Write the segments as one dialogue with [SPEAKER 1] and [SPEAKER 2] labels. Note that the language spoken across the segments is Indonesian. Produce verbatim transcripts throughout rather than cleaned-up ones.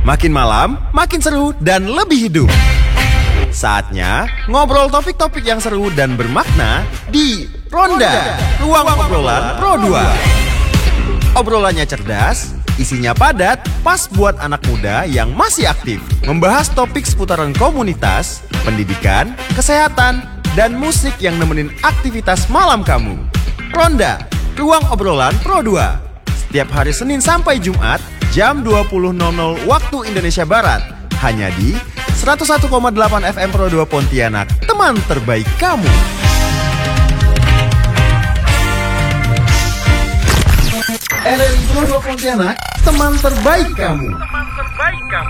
[SPEAKER 1] Makin malam, makin seru dan lebih hidup. Saatnya ngobrol topik-topik yang seru dan bermakna di Ronda, Ruang Obrolan Pro dua. Obrolannya cerdas, isinya padat, pas buat anak muda yang masih aktif. Membahas topik seputaran komunitas, pendidikan, kesehatan, dan musik yang nemenin aktivitas malam kamu. Ronda, Ruang Obrolan Pro dua. Setiap hari Senin sampai Jumat, jam dua puluh nol nol waktu Indonesia Barat. Hanya di seratus satu koma delapan F M Pro dua Pontianak, teman terbaik kamu. R R I Pro dua Pontianak, teman terbaik kamu. Teman terbaik kamu.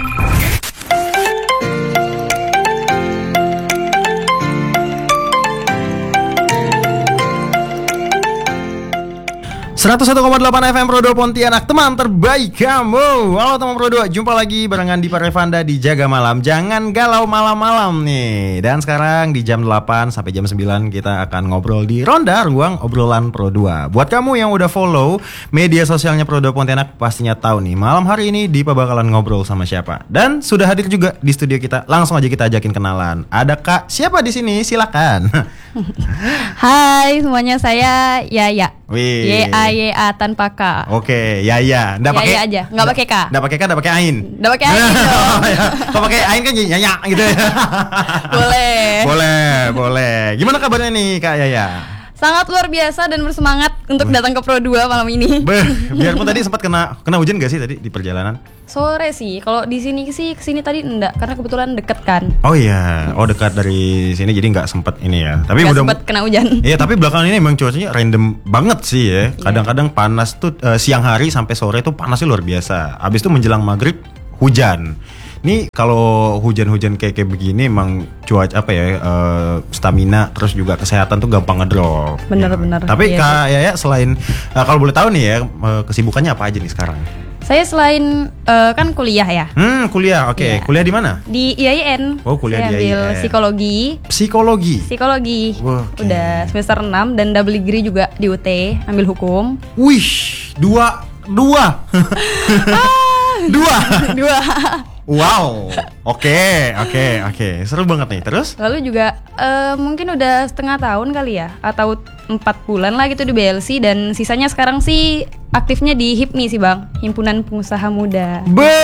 [SPEAKER 1] seratus satu koma delapan F M Pro dua Pontianak, teman terbaik kamu. Halo teman Pro dua, jumpa lagi barengan di Parevanda di Jaga Malam. Jangan galau malam-malam nih. Dan sekarang di jam delapan sampai jam sembilan kita akan ngobrol di Ronda, Ruang Obrolan Pro dua. Buat kamu yang udah follow media sosialnya Pro dua Pontianak pastinya tahu nih, malam hari ini Dipa bakalan ngobrol sama siapa. Dan sudah hadir juga di studio kita. Langsung aja kita ajakin kenalan. Ada Kak siapa di sini? Silakan.
[SPEAKER 2] Hai semuanya, saya Yaya.
[SPEAKER 1] Wih.
[SPEAKER 2] Y A Y A tanpa K.
[SPEAKER 1] Oke, Yaya. Nggak pakai
[SPEAKER 2] Yaya aja, nggak pakai K.
[SPEAKER 1] Nggak pakai K, nggak pakai Ain.
[SPEAKER 2] Nggak pakai Ain dong.
[SPEAKER 1] Kalau pakai Ain kan Yaya gitu ya.
[SPEAKER 2] Boleh.
[SPEAKER 1] Boleh, boleh. Gimana kabarnya nih Kak Yaya?
[SPEAKER 2] Sangat luar biasa dan bersemangat untuk datang ke Pro dua malam ini.
[SPEAKER 1] Beh, biarpun tadi sempat kena kena hujan gak sih tadi di perjalanan?
[SPEAKER 2] Sore sih. Kalau di sini sih kesini tadi enggak, karena kebetulan deket kan.
[SPEAKER 1] Oh iya, oh dekat dari sini jadi nggak sempat ini ya. Tapi
[SPEAKER 2] nggak
[SPEAKER 1] udah
[SPEAKER 2] sempat kena hujan.
[SPEAKER 1] Iya, tapi belakangan ini emang cuacanya random banget sih ya. Kadang-kadang panas tuh uh, siang hari sampai sore tuh panasnya luar biasa. Habis itu menjelang maghrib hujan. Nih kalau hujan-hujan kayak kayak begini emang cuaca apa ya, uh, stamina terus juga kesehatan tuh gampang ngedrop.
[SPEAKER 2] Bener-bener.
[SPEAKER 1] Ya. Tapi
[SPEAKER 2] iya,
[SPEAKER 1] Kak Yaya selain uh, kalau boleh tahu nih ya, uh, kesibukannya apa aja nih sekarang?
[SPEAKER 2] Saya selain uh, kan kuliah ya.
[SPEAKER 1] Hmm, kuliah. Oke, okay.
[SPEAKER 2] Iya.
[SPEAKER 1] Kuliah di mana?
[SPEAKER 2] Di I A I N.
[SPEAKER 1] Oh, kuliah
[SPEAKER 2] saya
[SPEAKER 1] di I A I N.
[SPEAKER 2] ambil psikologi.
[SPEAKER 1] Psikologi.
[SPEAKER 2] Psikologi.
[SPEAKER 1] Okay.
[SPEAKER 2] Udah semester enam dan double degree juga di U T, ambil hukum.
[SPEAKER 1] Wih, dua dua. dua.
[SPEAKER 2] Dua.
[SPEAKER 1] Wow, oke, oke, oke, seru banget nih. Terus?
[SPEAKER 2] Lalu juga uh, mungkin udah setengah tahun kali ya, atau empat bulan lah gitu di B L C, dan sisanya sekarang sih aktifnya di H I P M I sih bang, Himpunan Pengusaha Muda.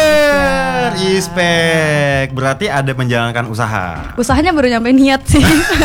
[SPEAKER 1] Berispek, berarti ada menjalankan usaha.
[SPEAKER 2] Usahanya baru nyampe niat sih.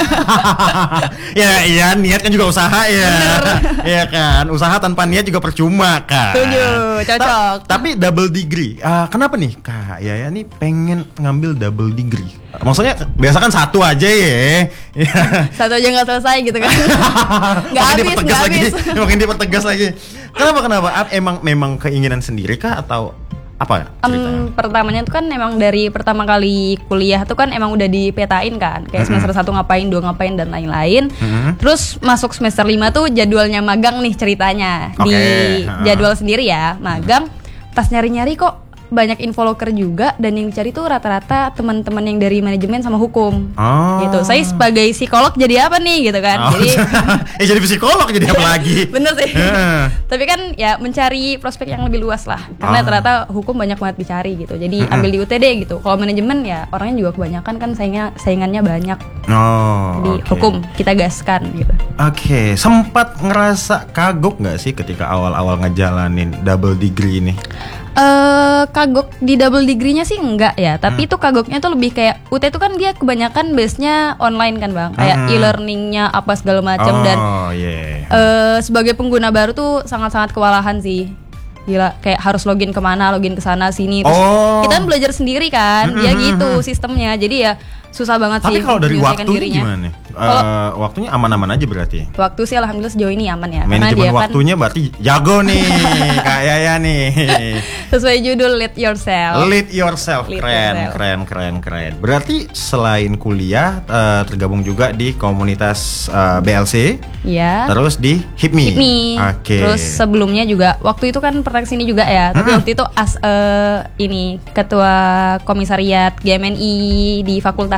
[SPEAKER 1] Ya, iya niat kan juga usaha ya. Iya kan, usaha tanpa niat juga percuma kan.
[SPEAKER 2] Setuju, cocok.
[SPEAKER 1] Ta- tapi double degree, uh, kenapa nih Kak Yaya nih pengen ngambil double degree? Maksudnya biasa kan satu aja ya.
[SPEAKER 2] Satu aja nggak selesai gitu kan? Nggak habis, nggak habis.
[SPEAKER 1] Makin dipertegas lagi. Kenapa kenapa? Emang memang keinginan sendiri kah atau apa
[SPEAKER 2] Um, pertamanya tuh kan emang dari pertama kali kuliah tuh kan emang udah dipetain kan, kayak semester satu ngapain, dua ngapain dan lain-lain. Mm-hmm. Terus masuk semester lima tuh jadwalnya magang nih ceritanya. Okay. Di jadwal sendiri ya, magang. Pas nyari-nyari kok banyak infoloker juga, dan yang dicari tuh rata-rata teman-teman yang dari manajemen sama hukum. Oh. Gitu. Saya sebagai psikolog jadi apa nih gitu kan. Oh. Jadi
[SPEAKER 1] eh jadi psikolog jadi apa lagi?
[SPEAKER 2] Bener sih. Yeah. Tapi kan ya mencari prospek yang lebih luas lah. Karena oh. ternyata hukum banyak banget dicari gitu. Jadi ambil di U T D gitu. Kalau manajemen ya orangnya juga kebanyakan kan saingannya saingannya banyak. Oh. Di okay. hukum kita gaskan gitu.
[SPEAKER 1] Oke, okay. Sempat ngerasa kagok nggak sih ketika awal-awal ngejalanin double degree ini?
[SPEAKER 2] Uh, kagok di double degree-nya sih enggak ya, tapi itu hmm. kagoknya tuh lebih kayak U T itu kan dia kebanyakan base-nya online kan bang, kayak hmm. e-learning-nya apa segala macam. Oh, dan yeah. uh, sebagai pengguna baru tuh sangat-sangat kewalahan sih. Gila, kayak harus login kemana, login ke sana sini. Terus oh. kita kan belajar sendiri kan, dia gitu sistemnya. Jadi ya susah banget
[SPEAKER 1] tapi
[SPEAKER 2] sih.
[SPEAKER 1] Tapi kalau dari waktu gimana?
[SPEAKER 2] Kalo,
[SPEAKER 1] uh, waktunya aman-aman aja berarti?
[SPEAKER 2] Waktu sih alhamdulillah sejauh ini aman ya.
[SPEAKER 1] Manajemen waktunya kan berarti jago nih Kak Yaya nih.
[SPEAKER 2] Sesuai judul lead yourself.
[SPEAKER 1] Lead yourself, lead keren, yourself. keren, keren, keren. Berarti selain kuliah uh, tergabung juga di komunitas uh, B L C.
[SPEAKER 2] Iya.
[SPEAKER 1] Terus di H I P M I.
[SPEAKER 2] H I P M I.
[SPEAKER 1] Oke. Okay.
[SPEAKER 2] Terus sebelumnya juga waktu itu kan pernah kesini juga ya. Tapi hmm. waktu itu as uh, ini ketua komisariat G M N I di fakultas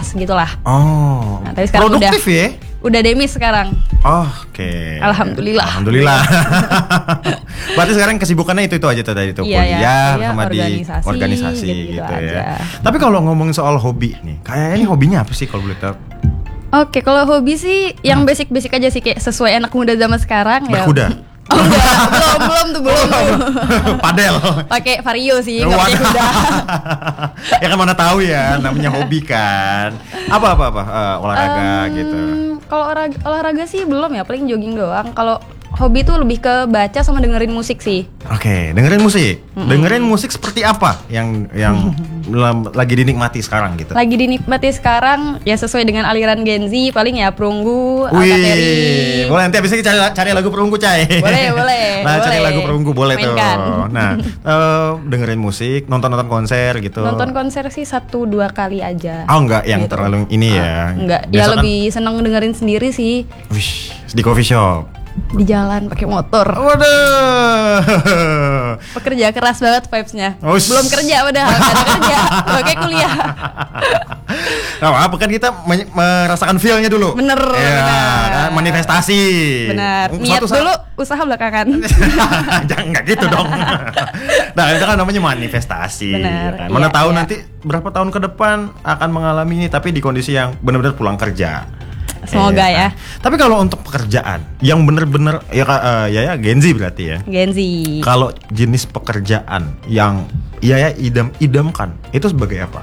[SPEAKER 2] kelas gitulah.
[SPEAKER 1] Oh.
[SPEAKER 2] Nah, tapi sekarang
[SPEAKER 1] produktif
[SPEAKER 2] udah,
[SPEAKER 1] ya?
[SPEAKER 2] Udah demis sekarang.
[SPEAKER 1] Oh, oke. Okay.
[SPEAKER 2] Alhamdulillah.
[SPEAKER 1] Alhamdulillah. Berarti sekarang kesibukannya itu itu aja tadi itu
[SPEAKER 2] iya,
[SPEAKER 1] kuliah
[SPEAKER 2] ya,
[SPEAKER 1] sama
[SPEAKER 2] organisasi,
[SPEAKER 1] di organisasi
[SPEAKER 2] gitu,
[SPEAKER 1] gitu,
[SPEAKER 2] gitu
[SPEAKER 1] ya.
[SPEAKER 2] aja.
[SPEAKER 1] Tapi kalau ngomongin soal hobi nih, kayak ini hobinya apa sih kalau boleh tahu?
[SPEAKER 2] Oke, kalau hobi sih yang
[SPEAKER 1] Hmm.
[SPEAKER 2] basic-basic aja sih kayak sesuai anak muda zaman sekarang ya.
[SPEAKER 1] Berkuda.
[SPEAKER 2] Oh enggak, belum belum tuh belum. tuh.
[SPEAKER 1] Padel.
[SPEAKER 2] Pakai vario sih, enggak pakai
[SPEAKER 1] Waduh.
[SPEAKER 2] kuda.
[SPEAKER 1] Ya kan mana tahu ya, namanya hobi kan. Apa apa apa uh, olahraga
[SPEAKER 2] Em,
[SPEAKER 1] gitu.
[SPEAKER 2] Kalau olahraga, olahraga sih belum ya, paling jogging doang. Kalau hobi tuh lebih ke baca sama dengerin musik sih.
[SPEAKER 1] Oke, dengerin musik. Mm-mm. Dengerin musik seperti apa yang yang lagi dinikmati sekarang gitu?
[SPEAKER 2] Lagi dinikmati sekarang ya sesuai dengan aliran Gen Z, paling ya Perunggu, Alka Terry.
[SPEAKER 1] Wih, boleh nanti abis ini cari, cari lagu Perunggu, Cai.
[SPEAKER 2] Boleh, boleh.
[SPEAKER 1] Nah,
[SPEAKER 2] boleh.
[SPEAKER 1] cari lagu Perunggu boleh
[SPEAKER 2] Mainkan.
[SPEAKER 1] tuh. Nah, uh, dengerin musik, nonton-nonton konser gitu.
[SPEAKER 2] Nonton konser sih satu dua kali aja.
[SPEAKER 1] Oh, enggak yang
[SPEAKER 2] gitu.
[SPEAKER 1] terlalu ini ya.
[SPEAKER 2] Enggak,
[SPEAKER 1] Biasa
[SPEAKER 2] ya
[SPEAKER 1] kan,
[SPEAKER 2] lebih seneng dengerin sendiri sih.
[SPEAKER 1] Wish, di coffee shop.
[SPEAKER 2] Di jalan pakai motor.
[SPEAKER 1] Waduh.
[SPEAKER 2] Pekerja keras banget vibes-nya.
[SPEAKER 1] Oh,
[SPEAKER 2] Belum kerja padahal, gak ada kerja. Pakai kuliah.
[SPEAKER 1] Nah, apa kan kita men- merasakan feel-nya dulu.
[SPEAKER 2] Bener,
[SPEAKER 1] Ya,
[SPEAKER 2] bener.
[SPEAKER 1] kan, manifestasi.
[SPEAKER 2] Benar.
[SPEAKER 1] Suatu
[SPEAKER 2] Niat
[SPEAKER 1] saat-
[SPEAKER 2] dulu, usaha belakangan.
[SPEAKER 1] Jangan nggak gitu dong. Nah, itu kan namanya manifestasi.
[SPEAKER 2] Benar,
[SPEAKER 1] Kan? Mana
[SPEAKER 2] iya,
[SPEAKER 1] tahu
[SPEAKER 2] iya.
[SPEAKER 1] nanti berapa tahun ke depan akan mengalami ini tapi di kondisi yang benar-benar pulang kerja.
[SPEAKER 2] Semoga
[SPEAKER 1] Eh,
[SPEAKER 2] ya.
[SPEAKER 1] kan? Tapi kalau untuk pekerjaan yang bener-bener ya uh, ya ya Gen Z berarti ya.
[SPEAKER 2] Gen Z.
[SPEAKER 1] Kalau jenis pekerjaan yang ya ya idam-idamkan itu sebagai apa?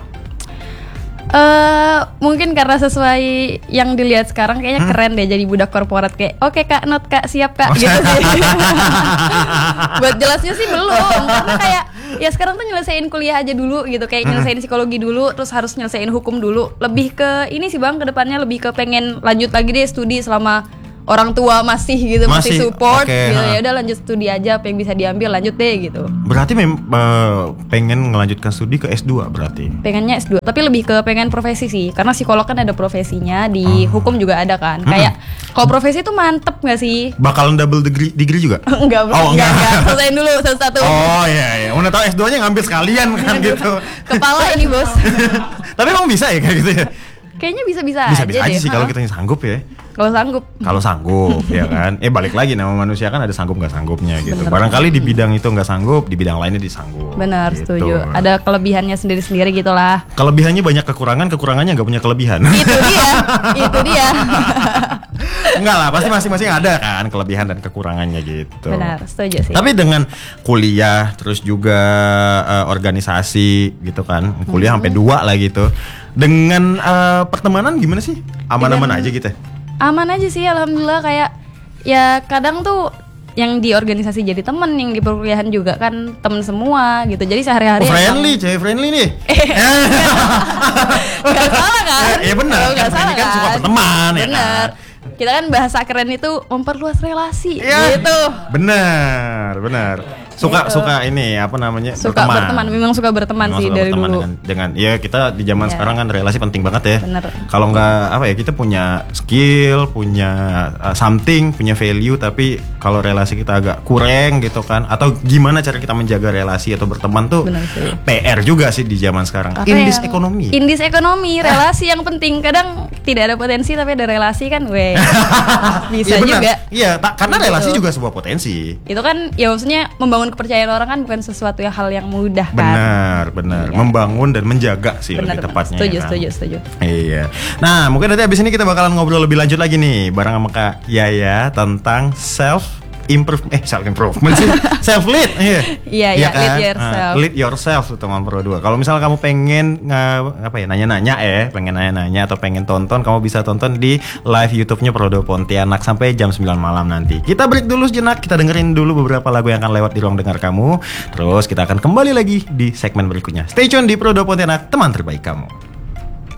[SPEAKER 2] Eh mungkin karena sesuai yang dilihat sekarang kayaknya
[SPEAKER 1] Hmm?
[SPEAKER 2] keren deh jadi budak korporat kayak oke kak not kak siap kak
[SPEAKER 1] Oh,
[SPEAKER 2] gitu sih. Buat jelasnya sih belum karena kayak ya sekarang tuh nyelesain kuliah aja dulu gitu kayak nyelesain psikologi dulu terus harus nyelesain hukum dulu lebih ke ini sih bang kedepannya lebih ke pengen lanjut lagi deh studi selama orang tua masih gitu masih,
[SPEAKER 1] Masih,
[SPEAKER 2] support
[SPEAKER 1] oke,
[SPEAKER 2] gitu
[SPEAKER 1] ha.
[SPEAKER 2] ya udah lanjut studi aja apa yang bisa diambil lanjut deh gitu.
[SPEAKER 1] Berarti mem uh, pengen ngelanjutkan studi ke S dua berarti.
[SPEAKER 2] Pengennya S dua, tapi lebih ke pengen profesi sih. Karena psikolog kan ada profesinya, di
[SPEAKER 1] Oh.
[SPEAKER 2] hukum juga ada kan.
[SPEAKER 1] Hmm.
[SPEAKER 2] Kayak kalau profesi itu mantep gak sih?
[SPEAKER 1] Bakalan double degree degree juga?
[SPEAKER 2] enggak,
[SPEAKER 1] Oh,
[SPEAKER 2] enggak,
[SPEAKER 1] enggak.
[SPEAKER 2] enggak. Selesaiin dulu satu-satu.
[SPEAKER 1] Oh iya iya, mana tahu S dua-nya ngambil sekalian kan gitu.
[SPEAKER 2] Kepala ini bos.
[SPEAKER 1] Tapi emang bisa ya kayak gitu ya?
[SPEAKER 2] Kayaknya bisa-bisa
[SPEAKER 1] Bisa-bisa
[SPEAKER 2] aja,
[SPEAKER 1] aja
[SPEAKER 2] deh.
[SPEAKER 1] sih kalau
[SPEAKER 2] Ha.
[SPEAKER 1] kita sanggup ya.
[SPEAKER 2] Kalau sanggup.
[SPEAKER 1] Kalau sanggup ya kan. Eh balik lagi nama manusia kan ada sanggup nggak sanggupnya gitu.
[SPEAKER 2] Bener.
[SPEAKER 1] Barangkali di bidang itu nggak sanggup, di bidang lainnya disanggup.
[SPEAKER 2] Benar,
[SPEAKER 1] gitu.
[SPEAKER 2] setuju. Ada kelebihannya sendiri-sendiri gitulah.
[SPEAKER 1] Kelebihannya banyak kekurangan, kekurangannya nggak punya kelebihan.
[SPEAKER 2] Itu dia, itu dia.
[SPEAKER 1] Enggak lah, pasti masing-masing ada kan kelebihan dan kekurangannya gitu.
[SPEAKER 2] Benar, setuju sih.
[SPEAKER 1] Tapi dengan kuliah terus juga eh, organisasi gitu kan, kuliah sampai dua lah gitu. Dengan eh, pertemanan gimana sih? Aman-aman
[SPEAKER 2] Dengan-
[SPEAKER 1] aja gitu.
[SPEAKER 2] Aman aja sih, alhamdulillah kayak ya kadang tuh yang di organisasi jadi temen, yang di perkuliahan juga kan temen semua gitu. Jadi sehari-hari
[SPEAKER 1] Oh, friendly,
[SPEAKER 2] emang-
[SPEAKER 1] cewek friendly nih.
[SPEAKER 2] Gak salah kan?
[SPEAKER 1] Ya, ya benar,
[SPEAKER 2] Oh,
[SPEAKER 1] kan
[SPEAKER 2] gak salah
[SPEAKER 1] friendly kan suka berteman, ya
[SPEAKER 2] Bener.
[SPEAKER 1] kan?
[SPEAKER 2] Kita kan bahasa keren itu memperluas relasi
[SPEAKER 1] Iya.
[SPEAKER 2] gitu.
[SPEAKER 1] Benar, benar. Suka
[SPEAKER 2] Gitu.
[SPEAKER 1] suka ini apa namanya?
[SPEAKER 2] Suka berteman, memang suka berteman
[SPEAKER 1] Memang
[SPEAKER 2] sih
[SPEAKER 1] suka
[SPEAKER 2] dari
[SPEAKER 1] berteman
[SPEAKER 2] dulu.
[SPEAKER 1] dengan, dengan ya kita di zaman
[SPEAKER 2] Iya.
[SPEAKER 1] sekarang kan relasi penting banget ya.
[SPEAKER 2] Bener.
[SPEAKER 1] Kalau nggak apa ya kita punya skill, punya uh, something, punya value tapi kalau relasi kita agak kurang gitu kan atau gimana cara kita menjaga relasi atau berteman tuh
[SPEAKER 2] Bener sih.
[SPEAKER 1] P R juga sih di zaman sekarang.
[SPEAKER 2] Apa
[SPEAKER 1] In this
[SPEAKER 2] yang-
[SPEAKER 1] economy.
[SPEAKER 2] In this economy, relasi yang penting. Kadang tidak ada potensi tapi ada relasi kan, weh. Bisa
[SPEAKER 1] Iya, benar.
[SPEAKER 2] juga.
[SPEAKER 1] Iya, tak- karena
[SPEAKER 2] Gitu.
[SPEAKER 1] relasi juga sebuah potensi.
[SPEAKER 2] Itu kan ya maksudnya membangun kepercayaan orang kan bukan sesuatu yang hal yang mudah kan.
[SPEAKER 1] Benar, benar.
[SPEAKER 2] Iya.
[SPEAKER 1] Membangun dan menjaga sih
[SPEAKER 2] Benar,
[SPEAKER 1] lebih
[SPEAKER 2] benar.
[SPEAKER 1] tepatnya.
[SPEAKER 2] Setuju,
[SPEAKER 1] ya kan?
[SPEAKER 2] setuju, setuju.
[SPEAKER 1] Iya. Nah, mungkin nanti abis ini kita bakalan ngobrol lebih lanjut lagi nih bareng sama Kak Yaya tentang self improve eh self improvement sih self lead iya
[SPEAKER 2] Iya, iya, lead yourself.
[SPEAKER 1] Nah, lead yourself tuh teman Pro dua. Kalau misalnya kamu pengen nge- apa ya nanya-nanya ya pengen nanya-nanya atau pengen tonton kamu bisa tonton di live YouTube-nya Pro dua Pontianak sampai jam sembilan malam nanti. Kita break dulu sejenak, kita dengerin dulu beberapa lagu yang akan lewat di ruang dengar kamu. Terus kita akan kembali lagi di segmen berikutnya. Stay tune di Pro dua Pontianak, teman terbaik kamu.